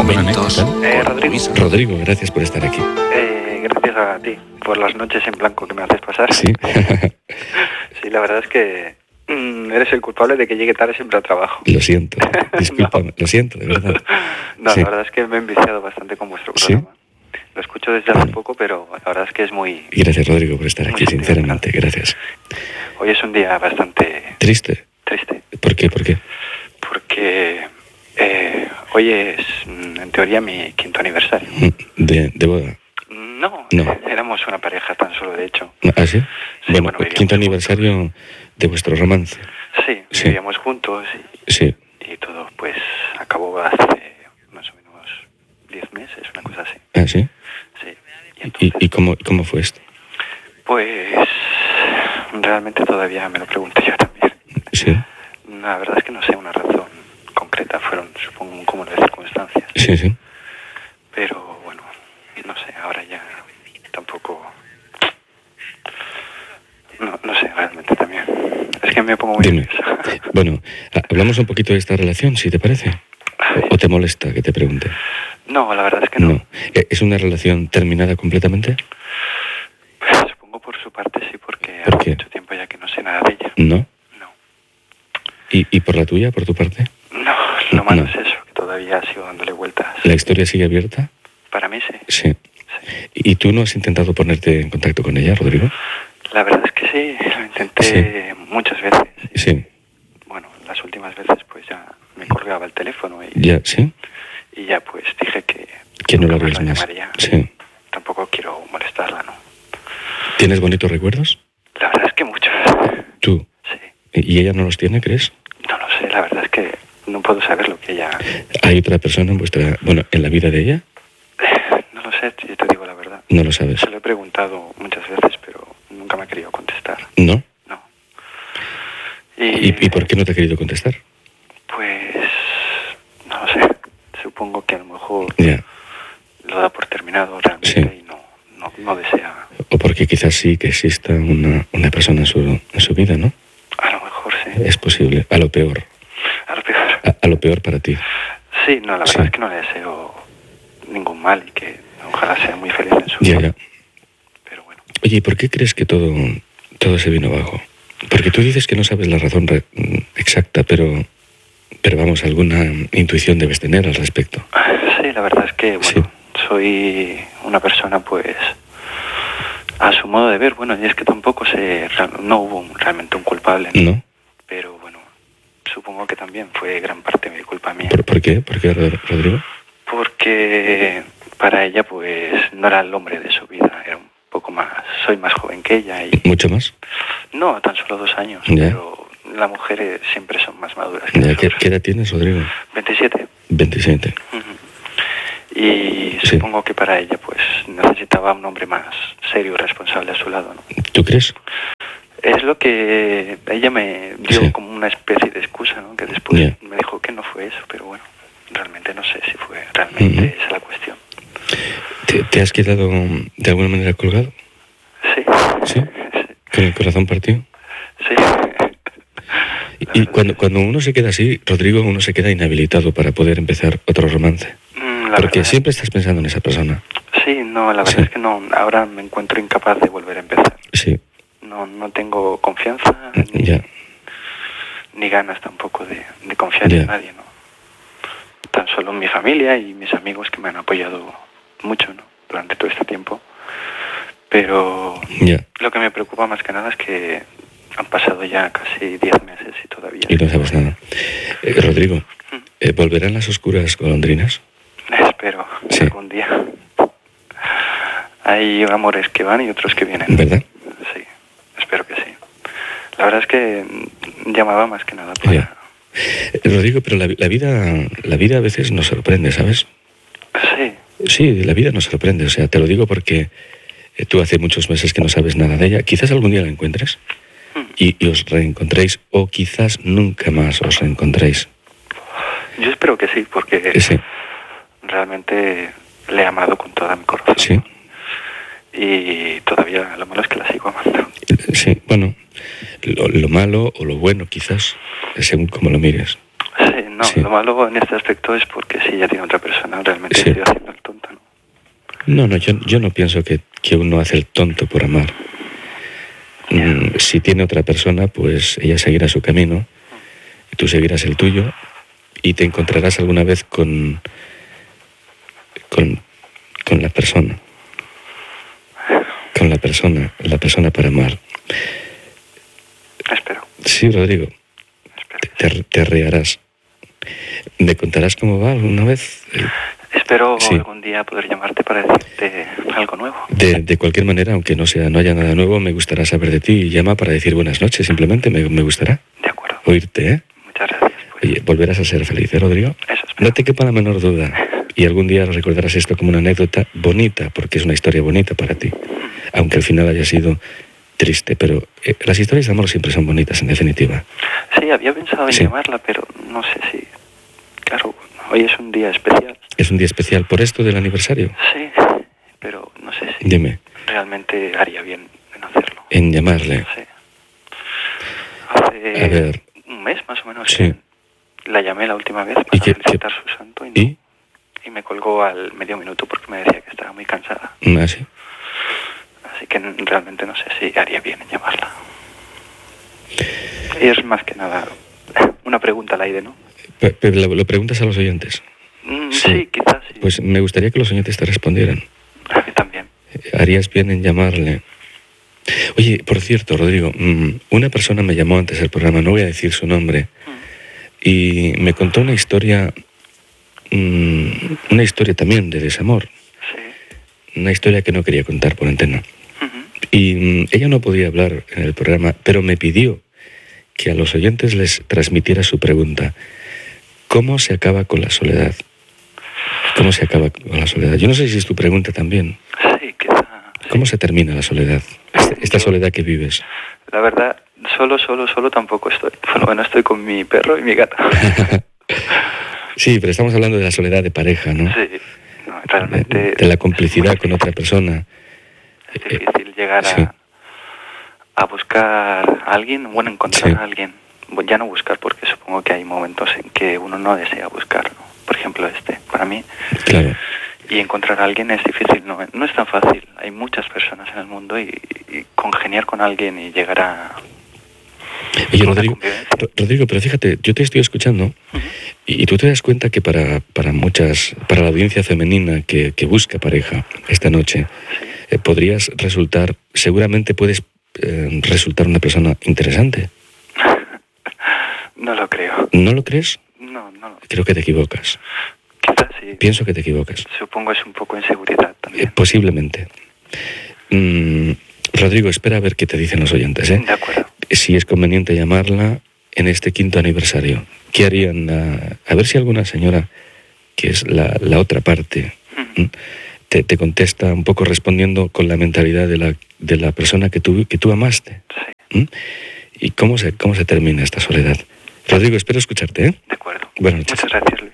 momentos. Rodrigo. Rodrigo, gracias por estar aquí. Gracias a ti por las noches en blanco que me haces pasar. Sí. Sí, la verdad es que eres el culpable de que llegue tarde siempre al trabajo. Lo siento, discúlpame, lo siento, de verdad. No, Sí. la verdad es que me he enviciado bastante con vuestro programa. Lo escucho desde hace poco, pero la verdad es que es muy... Y gracias, Rodrigo, por estar aquí, muy sinceramente, gracias. Hoy es un día bastante ¿Triste? triste, ¿Por qué? ¿Por qué? porque hoy es, en teoría, mi 5º aniversario. ¿De boda? No, No. éramos una pareja tan solo, de hecho. ¿Ah, sí? Sí, Bueno, vivíamos 5º aniversario de vuestro romance. Sí, Sí. vivíamos juntos Sí. y todo, pues, acabó hace más o menos 10 meses, una cosa así. ¿Ah, sí? Sí. Y entonces, ¿Y cómo fue esto? pues, realmente todavía me lo pregunto yo también. Sí. La verdad es que no sé una razón concreta, fueron, supongo, un cúmulo de circunstancias. Sí, sí. Pero, bueno, no sé, ahora ya tampoco... No sé, realmente también. Es que me pongo muy Dime. nervioso. Bueno, hablamos un poquito de esta relación, si te parece. ¿O te molesta que te pregunte? No, la verdad es que no. ¿Es una relación terminada completamente? Pues, supongo por su parte sí, porque ¿Por hace qué? mucho tiempo ya que no sé nada de ella. ¿No? No. ¿Y por la tuya, por tu parte? No, lo malo No. es eso, que todavía sigo dándole vueltas. ¿La historia sigue abierta? Para mí sí. Sí. Sí. ¿Y tú no has intentado ponerte en contacto con ella, Rodrigo? La verdad es que sí, lo intenté muchas veces. Sí. Bueno, las últimas veces pues ya me colgaba el teléfono y ¿Ya? ¿Sí? ya pues dije que Que no lo nunca harías la más. llamaría. Sí. Tampoco quiero molestarla, ¿no? ¿Tienes bonitos recuerdos? La verdad es que muchos. ¿Tú? Sí. ¿Y ella no los tiene, crees? No lo sé, la verdad es que no puedo saber lo que ella... ¿Hay otra persona en la vida de ella? No lo sé, si te digo la verdad. No lo sabes. Se lo he preguntado muchas veces, pero nunca me ha querido contestar. ¿No? No. ¿Y por qué no te ha querido contestar? Pues... no lo sé. Supongo que a lo mejor Ya. lo da por terminado realmente Sí. y no desea... O porque quizás sí que exista una persona en su vida, ¿no? A lo mejor sí. Es posible. A lo peor. A lo peor. A lo peor para ti. Sí, no, la verdad Sí. es que no le deseo ningún mal y que ojalá sea muy feliz en su Ya, vida. ya. Pero bueno. Oye, ¿y por qué crees que todo se vino abajo? Porque tú dices que no sabes la razón exacta, pero vamos, alguna intuición debes tener al respecto. Sí, la verdad es que, bueno, soy una persona, pues, a su modo de ver, bueno, y es que tampoco no hubo realmente un culpable, ¿no? ¿No? Pero, bueno, supongo que también fue gran parte de culpa mía. ¿Por qué? ¿Por qué, Rodrigo? Porque para ella, pues, no era el hombre de su vida, era un poco más, soy más joven que ella y... ¿Mucho más? No, tan solo 2 años, Ya. pero las mujeres siempre son más maduras que Ya, nosotros. ¿Qué edad tienes, Rodrigo? 27. 27. Ujú. Y Sí. supongo que para ella pues necesitaba un hombre más serio y responsable a su lado, ¿no? ¿Tú crees? Es lo que ella me dio Sí. como una especie de excusa, ¿no? Que después Ya. me dijo que no fue eso, pero bueno, realmente no sé si fue realmente esa la cuestión. ¿Te has quedado de alguna manera colgado? Sí. ¿Sí? ¿Con el corazón partido? Sí. Y cuando uno se queda así, Rodrigo, uno se queda inhabilitado para poder empezar otro romance. Porque siempre estás pensando en esa persona. Sí, no, la verdad Sí. es que no, ahora me encuentro incapaz de volver a empezar. Sí, No tengo confianza ya. ni ganas tampoco de confiar Ya. en nadie, ¿no? Tan solo en mi familia y mis amigos que me han apoyado mucho, ¿no? Durante todo este tiempo. Pero Ya. lo que me preocupa más que nada es que han pasado ya casi 10 meses y todavía... Y no sabes nada. Rodrigo, ¿volverán las oscuras golondrinas? Espero Sí. algún día. Hay amores que van y otros que vienen. ¿Verdad? Sí, espero que sí. La verdad es que llamaba más que nada para... Ya. Rodrigo, pero la vida a veces nos sorprende, ¿sabes? Sí, Sí, la vida nos sorprende. O sea, te lo digo porque tú hace muchos meses que no sabes nada de ella. Quizás algún día la encuentres y os reencontréis, o quizás nunca más os reencontréis. yo espero que sí, porque Sí, realmente le he amado con todo mi corazón. sí, Y todavía lo malo es que la sigo amando. sí. Bueno, lo malo o lo bueno quizás, según como lo mires. Sí, No, Sí. lo malo en este aspecto es porque si ya tiene otra persona, realmente Sí. estoy haciendo el tonto, ¿no? No, yo no pienso que uno hace el tonto por amar. Si tiene otra persona, pues ella seguirá su camino, y tú seguirás el tuyo, y te encontrarás alguna vez con la persona. Con la persona para amar. Espero. Sí, Rodrigo, te arrearás. ¿Me contarás cómo va alguna vez? Espero Sí. algún día poder llamarte para decirte algo nuevo. De cualquier manera, aunque no haya nada nuevo, me gustará saber de ti. Llama para decir buenas noches, simplemente me gustará De acuerdo. oírte, ¿eh? Muchas gracias. Pues. Oye, volverás a ser feliz, ¿eh, Rodrigo? Eso espero. No te quepa la menor duda. Y algún día recordarás esto como una anécdota bonita, porque es una historia bonita para ti. Aunque al final haya sido triste, pero las historias de amor siempre son bonitas, en definitiva. Sí, había pensado en Sí. llamarla, pero no sé si... Claro, hoy es un día especial. Es un día especial por esto del aniversario. Sí, pero no sé si Dime, realmente haría bien en hacerlo. en llamarle. Sí. A Hace ver. un mes más o menos Sí. que la llamé la última vez ¿Y para qué- felicitar su santo ¿Y? y me colgó al medio minuto porque me decía que estaba muy cansada. Así. Así que realmente no sé si haría bien en llamarla. Y es más que nada una pregunta al aire, ¿no? Pero lo preguntas a los oyentes. Sí, quizás sí. Pues me gustaría que los oyentes te respondieran. A mí también. Harías bien en llamarle. Oye, por cierto, Rodrigo, una persona me llamó antes del programa, no voy a decir su nombre, y me contó una historia también de desamor, Sí. una historia que no quería contar por antena. Ujú. Y ella no podía hablar en el programa, pero me pidió que a los oyentes les transmitiera su pregunta. ¿Cómo se acaba con la soledad? ¿Cómo se acaba con la soledad? Yo no sé si es tu pregunta también. Sí, quizá. ¿Cómo se termina la soledad? Esta soledad que vives. La verdad, solo tampoco estoy. Por lo menos estoy con mi perro y mi gata. Sí, pero estamos hablando de la soledad de pareja, ¿no? Sí, no, realmente... De la complicidad es con muy otra persona. difícil llegar sí. a buscar a alguien, bueno, encontrar Sí. a alguien. Ya no buscar, porque supongo que hay momentos en que uno no desea buscar, ¿no? Por ejemplo, para mí. Claro. Y encontrar a alguien es difícil, no es tan fácil. Hay muchas personas en el mundo y congeniar con alguien y llegar a... Oye, una Rodrigo, convivencia. Rodrigo, pero fíjate, yo te estoy escuchando y tú te das cuenta que para la audiencia femenina que busca pareja esta noche, podrías resultar, seguramente puedes resultar una persona interesante. No lo creo. ¿No lo crees? No. Creo que te equivocas. Quizás sí. Pienso que te equivocas. Supongo es un poco inseguridad también. Posiblemente. Rodrigo, espera a ver qué te dicen los oyentes, ¿eh? De acuerdo. Si es conveniente llamarla en este 5º aniversario. ¿Qué harían? A ver si alguna señora, que es la otra parte, te contesta un poco respondiendo con la mentalidad de la persona que tú amaste. Sí. ¿Y cómo se termina esta soledad? Rodrigo, espero escucharte, ¿eh? De acuerdo. Buenas noches. Muchas gracias, Luis.